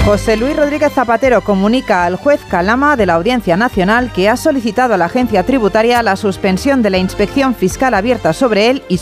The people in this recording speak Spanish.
José Luis Rodríguez Zapatero comunica al juez Calama de la Audiencia Nacional que ha solicitado a la agencia tributaria la suspensión de la inspección fiscal abierta sobre él y